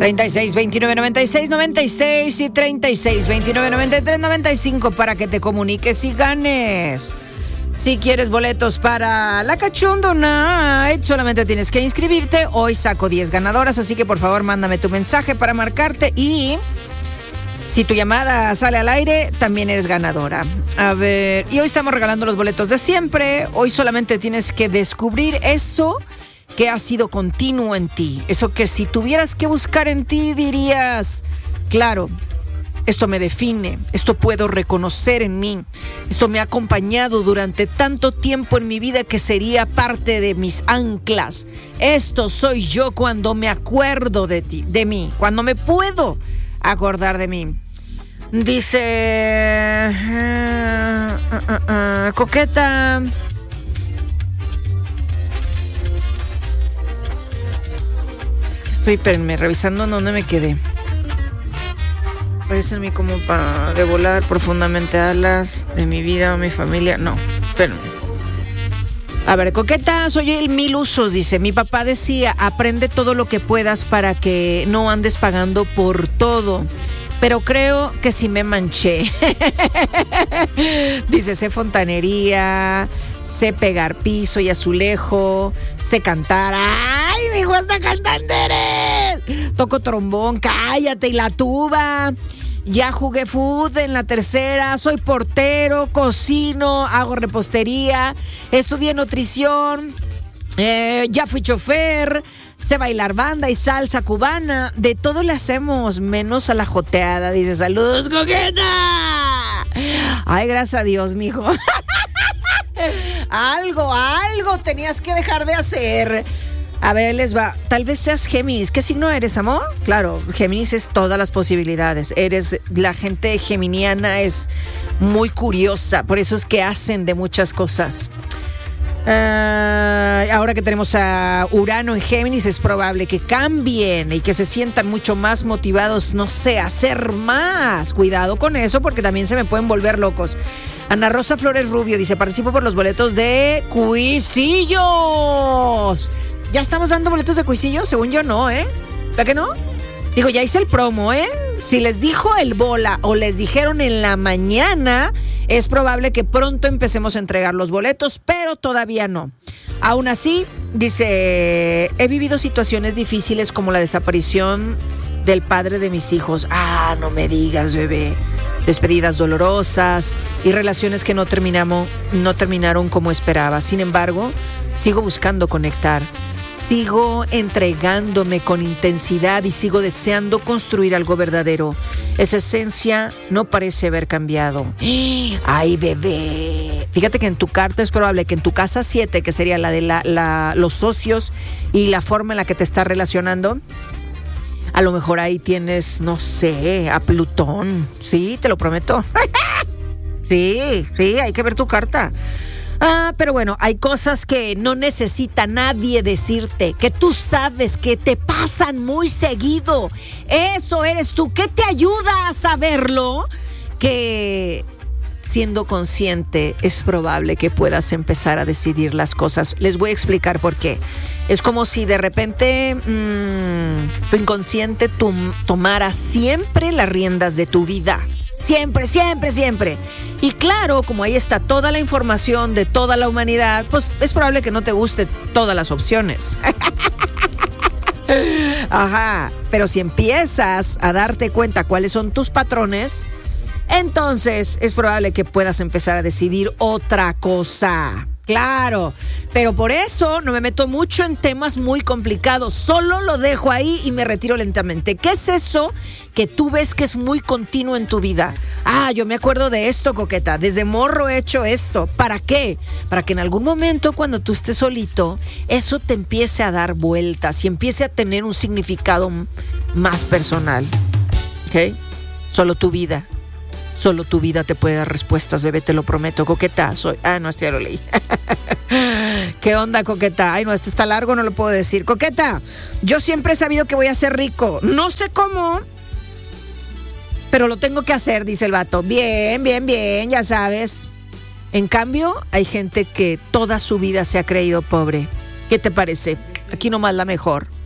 36 29 96 96 y 36 29 93 95 para que te comuniques y ganes. Si quieres boletos para la Cachondo Night, solamente tienes que inscribirte. Hoy saco 10 ganadoras, así que por favor mándame tu mensaje para marcarte y si tu llamada sale al aire, también eres ganadora. A ver, y hoy estamos regalando los boletos de siempre. Hoy solamente tienes que descubrir eso que ha sido continuo en ti. Eso que si tuvieras que buscar en ti dirías, claro, esto me define, esto puedo reconocer en mí, esto me ha acompañado durante tanto tiempo en mi vida que sería parte de mis anclas. Esto soy yo cuando me acuerdo de ti, de mí, cuando me puedo acordar de mí. Dice Coqueta, es que estoy revisando dónde me quedé. Parece a mí como para de volar profundamente alas de mi vida o mi familia. No, espérame. A ver, Coqueta, soy el mil usos, dice. Mi papá decía, aprende todo lo que puedas para que no andes pagando por todo. Pero creo que sí me manché. Dice, sé fontanería, sé pegar piso y azulejo, sé cantar. ¡Ay, mi hijo, hasta cantante eres! Toco trombón, cállate, y la tuba. Ya jugué fútbol en la tercera, soy portero, cocino, hago repostería, estudié nutrición, ya fui chofer, sé bailar banda y salsa cubana, de todo le hacemos, menos a la joteada, dice, saludos, Coqueta. Ay, gracias a Dios, mijo. Algo tenías que dejar de hacer. A ver, les va. Tal vez seas Géminis. ¿Qué signo eres, amor? Claro, Géminis es todas las posibilidades. La gente geminiana es muy curiosa. Por eso es que hacen de muchas cosas. Ahora que tenemos a Urano en Géminis, es probable que cambien y que se sientan mucho más motivados, no sé, a hacer más. Cuidado con eso porque también se me pueden volver locos. Ana Rosa Flores Rubio dice, participo por los boletos de Cuisillos. ¿Ya estamos dando boletos de Cuisillos? Según yo no, ¿eh? ¿Verdad que no? Digo, ya hice el promo, ¿eh? Si les dijo el bola o les dijeron en la mañana, es probable que pronto empecemos a entregar los boletos, pero todavía no. Aún así, dice, he vivido situaciones difíciles como la desaparición del padre de mis hijos. Ah, no me digas, bebé. Despedidas dolorosas y relaciones que no terminaron como esperaba. Sin embargo, sigo buscando conectar. Sigo entregándome con intensidad y sigo deseando construir algo verdadero. Esa esencia no parece haber cambiado. ¡Ay, bebé! Fíjate que en tu carta es probable que en tu casa 7, que sería la de los socios y la forma en la que te estás relacionando, a lo mejor ahí tienes, no sé, a Plutón. Sí, te lo prometo. Sí, hay que ver tu carta. Pero bueno, hay cosas que no necesita nadie decirte, que tú sabes que te pasan muy seguido. Eso eres tú. ¿Qué te ayuda a saberlo? Que siendo consciente es probable que puedas empezar a decidir las cosas. Les voy a explicar por qué. Es como si de repente tu inconsciente tomara siempre las riendas de tu vida. Siempre. Y claro, como ahí está toda la información de toda la humanidad, pues es probable que no te guste todas las opciones. Ajá, pero si empiezas a darte cuenta cuáles son tus patrones, entonces es probable que puedas empezar a decidir otra cosa. Claro, pero por eso no me meto mucho en temas muy complicados, solo lo dejo ahí y me retiro lentamente. ¿Qué es eso que tú ves que es muy continuo en tu vida? Yo me acuerdo de esto, Coqueta, desde morro he hecho esto. ¿Para qué? Para que en algún momento cuando tú estés solito, eso te empiece a dar vueltas y empiece a tener un significado más personal. ¿Ok? Solo tu vida te puede dar respuestas, bebé, te lo prometo. Coqueta, soy... no, este ya lo leí. ¿Qué onda, Coqueta? Ay, no, este está largo, no lo puedo decir. Coqueta, yo siempre he sabido que voy a ser rico. No sé cómo, pero lo tengo que hacer, dice el vato. Bien, ya sabes. En cambio, hay gente que toda su vida se ha creído pobre. ¿Qué te parece? Aquí nomás la mejor.